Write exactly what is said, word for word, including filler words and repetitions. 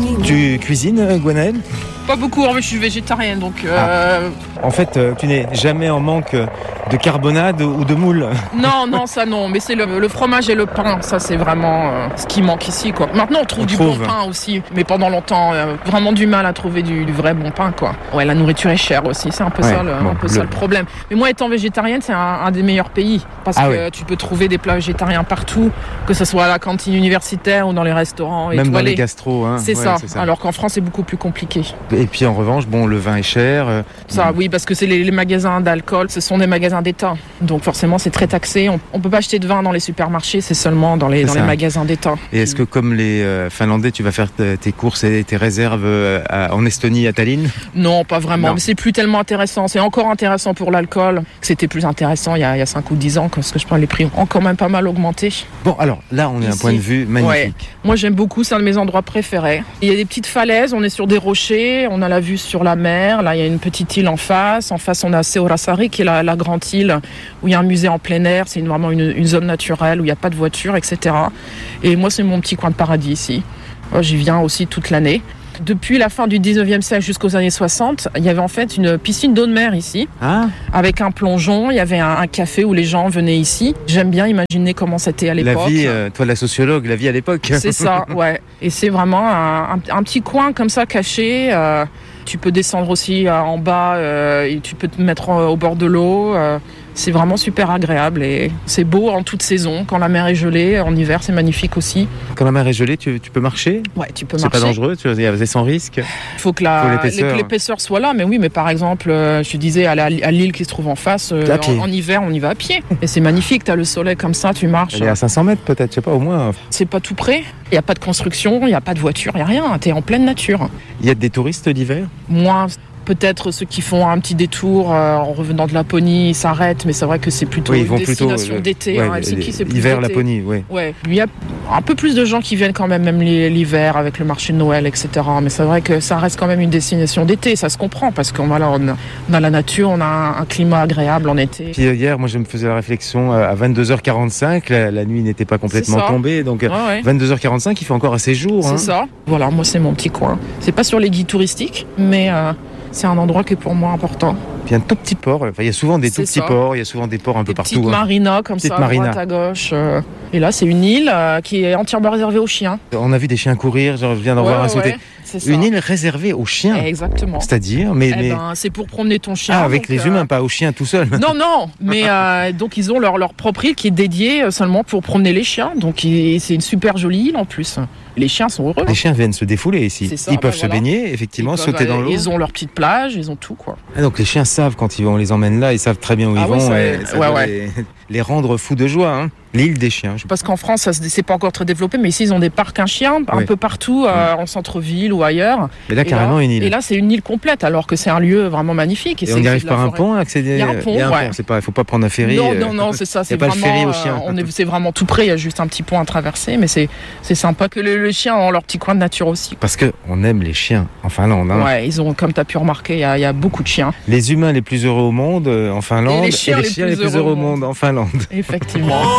Tu cuisines, Gwenaëlle ? Pas beaucoup, mais je suis végétarienne, donc... Euh... Ah. En fait, tu n'es jamais en manque de carbonade ou de moule ? Non, non, ça non, mais c'est le, le fromage et le pain, ça c'est vraiment euh, ce qui manque ici, quoi. Maintenant, on trouve on du trouve. bon pain aussi, mais pendant longtemps, euh, vraiment du mal à trouver du, du vrai bon pain, quoi. Ouais, la nourriture est chère aussi, c'est un peu, ouais, ça, le, bon, un peu le... ça le problème. Mais moi, étant végétarienne, c'est un, un des meilleurs pays, parce ah, que oui. tu peux trouver des plats végétariens partout, que ce soit à la cantine universitaire ou dans les restaurants. Même étoilés. Dans les gastros, hein. C'est, ouais, ça. c'est ça, alors qu'en France, c'est beaucoup plus compliqué. Et puis en revanche, bon, le vin est cher. Euh... Ça, oui, parce que c'est les, les magasins d'alcool, ce sont des magasins d'État. Donc forcément, c'est très taxé. On ne peut pas acheter de vin dans les supermarchés, c'est seulement dans les, dans les magasins d'État. Et est-ce que comme les euh, Finlandais, tu vas faire t- tes courses et tes réserves euh, à, en Estonie, à Tallinn ? Non, pas vraiment. Non. Mais c'est plus tellement intéressant. C'est encore intéressant pour l'alcool. C'était plus intéressant il y a, il y a cinq ou dix ans, parce que je pense que les prix ont quand même pas mal augmenté. Bon, alors là, on est à un point de vue magnifique. Ouais. Moi, j'aime beaucoup. C'est un de mes endroits préférés. Il y a des petites falaises. On est sur des rochers. On a la vue sur la mer. Là, il y a une petite île en face. En face, on a Seurasari, qui est la, la grande île où il y a un musée en plein air. C'est une, vraiment une, une zone naturelle où il n'y a pas de voiture, et cetera. Et moi, c'est mon petit coin de paradis ici. Moi, j'y viens aussi toute l'année. Depuis la fin du dix-neuvième siècle jusqu'aux années soixante, il y avait en fait une piscine d'eau de mer ici, ah. avec un plongeon. Il y avait un, un café où les gens venaient ici. J'aime bien imaginer comment c'était à l'époque. La vie, euh, toi la sociologue, la vie à l'époque. C'est ça, ouais. Et c'est vraiment un, un, un petit coin comme ça caché. Euh, tu peux descendre aussi euh, en bas euh, et tu peux te mettre euh, au bord de l'eau. Euh, c'est vraiment super agréable et c'est beau en toute saison. Quand la mer est gelée, en hiver, c'est magnifique aussi. Quand la mer est gelée, tu, tu peux marcher ? Ouais, tu peux c'est marcher. C'est pas dangereux, tu vas y sans risque ? Il faut que la, faut l'épaisseur. l'épaisseur soit là, mais oui, mais par exemple, euh, je disais à, la, à l'île qui se trouve en face, euh, en, en hiver, on y va à pied. Et c'est magnifique, tu as le soleil comme ça, tu marches. Elle est à cinq cents mètres peut-être, je sais pas, au moins. C'est pas tout près, il n'y a pas de construction, il n'y a pas de voiture, il n'y a rien, tu es en pleine nature. Il y a des touristes l'hiver ? Moins. Peut-être ceux qui font un petit détour euh, en revenant de Laponie, ils s'arrêtent, mais c'est vrai que c'est plutôt oui, une destination plutôt, d'été. Ouais, hein, Helsinki, c'est plus hiver, d'été. Laponie, oui. Ouais. Il y a un peu plus de gens qui viennent quand même, même l'hiver, avec le marché de Noël, et cetera. Mais c'est vrai que ça reste quand même une destination d'été, ça se comprend, parce qu'on voilà, on a, on a la nature, on a un, un climat agréable en été. Puis hier, moi je me faisais la réflexion, à vingt-deux heures quarante-cinq, la, la nuit n'était pas complètement tombée, donc ouais, ouais. vingt-deux heures quarante-cinq, il fait encore assez jour. C'est hein. ça. Voilà, moi c'est mon petit coin. C'est pas sur les guides touristiques, mais... Euh, c'est un endroit qui est pour moi important. Puis un tout petit port, enfin, il y a souvent des c'est tout petits ça. ports, il y a souvent des ports un des peu partout. Des petites hein. marinas comme Petite ça, marina. à droite, à gauche. Euh... Et là, c'est une île euh, qui est entièrement réservée aux chiens. On a vu des chiens courir, genre, je viens d'en ouais, voir un ouais, ouais, une île réservée aux chiens. Exactement. C'est-à-dire, mais, eh mais... Ben, c'est pour promener ton chien. Ah, avec donc, les euh... humains, pas aux chiens tout seuls. Non, non, mais euh, donc ils ont leur, leur propre île qui est dédiée seulement pour promener les chiens. Donc c'est une super jolie île en plus. Les chiens sont heureux. Les chiens viennent se défouler ici. Ça, ils bah peuvent voilà. se baigner, effectivement, ils sauter peuvent, dans l'eau. Ils ont leur petite plage, ils ont tout quoi. Ah, donc les chiens savent quand ils vont, on les emmène là, ils savent très bien où ah ils ouais, vont. Ça, et ça ouais, va ouais. Les, les rendre fous de joie. Hein. L'île des chiens. Parce qu'en France, ça c'est pas encore très développé, mais ici ils ont des parcs à chiens un oui. peu partout, euh, oui. en centre-ville ou ailleurs. Mais là, et carrément là, une île. Et là, c'est une île complète, alors que c'est un lieu vraiment magnifique. Et, et on y arrive par un pont à accéder. Il y a un pont. Il y a un ouais. pont. C'est pas, il faut pas prendre un ferry. Non, non, non, c'est ça. Il n'y a pas vraiment, le ferry aux chiens. Euh, on est, c'est vraiment tout près. Il y a juste un petit pont à traverser, mais c'est, c'est sympa que les, les chiens ont leur petit coin de nature aussi. Parce que on aime les chiens en Finlande. Hein. Ouais, ils ont, comme tu as pu remarquer, il y, a, il y a beaucoup de chiens. Les humains les plus heureux au monde en Finlande et les chiens, et les, les, chiens plus les plus heureux au monde en Finlande. Effectivement.